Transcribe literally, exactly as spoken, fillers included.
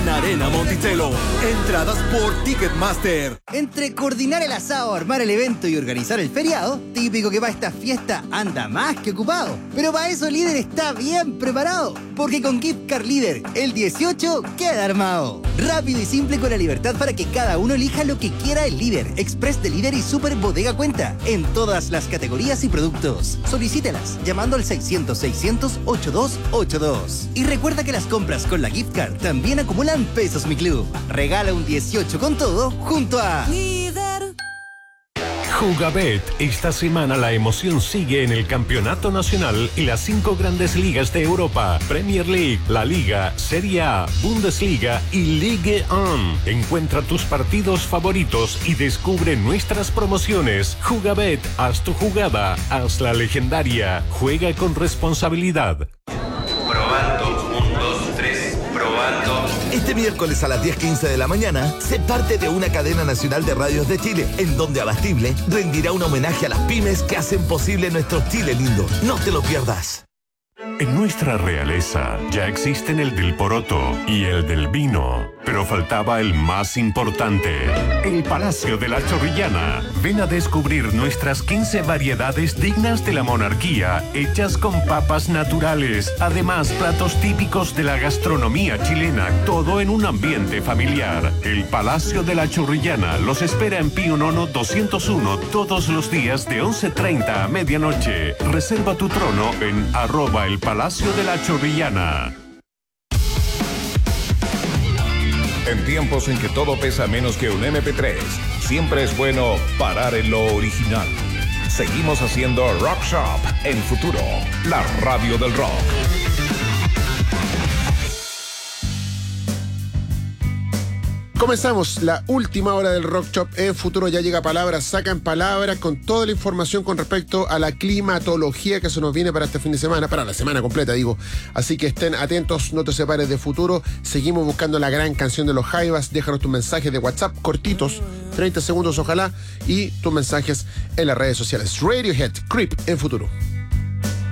en Arena Monticello. Entradas por Ticketmaster. Entre coordinar el asado, armar el evento y organizar el feriado, típico que para esta fiesta anda más que ocupado. Pero para eso Líder está bien preparado, porque con Gift Card Líder el dieciocho queda armado. Rápido y simple con la libertad para que cada uno elija lo que quiera el Líder, Express de Líder y Super Bodega Cuenta en todas las categorías y productos. Solicítelas llamando al seiscientos, seiscientos, ochenta y dos ochenta y dos. Y recuerda que las compras con la Gift Card también acumulan pesos Mi Club. Regala un dieciocho con todo junto a Líder. Jugabet. Esta semana la emoción sigue en el Campeonato Nacional y las cinco grandes ligas de Europa: Premier League, La Liga, Serie A, Bundesliga y Ligue uno. Encuentra tus partidos favoritos y descubre nuestras promociones. Jugabet, haz tu jugada, haz la legendaria. Juega con responsabilidad. Probando, un, dos, tres, probando. Este miércoles a las diez quince de la mañana, sé parte de una cadena nacional de radios de Chile, en donde Abastible rendirá un homenaje a las pymes que hacen posible nuestro Chile lindo. No te lo pierdas. En nuestra realeza ya existen el del poroto y el del vino, pero faltaba el más importante, el Palacio de la Chorrillana. Ven a descubrir nuestras quince variedades dignas de la monarquía, hechas con papas naturales. Además, platos típicos de la gastronomía chilena, todo en un ambiente familiar. El Palacio de la Chorrillana los espera en Pío Nono doscientos uno todos los días de once treinta a medianoche. Reserva tu trono en arroba el Palacio de la Chorrillana. En tiempos en que todo pesa menos que un eme pe tres, siempre es bueno parar en lo original. Seguimos haciendo Rock Shop en Futuro, la radio del rock. Comenzamos la última hora del Rock Shop en Futuro. Ya llega Palabras, sacan palabras con toda la información con respecto a la climatología que se nos viene para este fin de semana, para la semana completa, digo. Así que estén atentos, no te separes de Futuro. Seguimos buscando la gran canción de los Jaivas. Déjanos tus mensajes de WhatsApp cortitos, treinta segundos ojalá, y tus mensajes en las redes sociales. Radiohead, Creep en Futuro.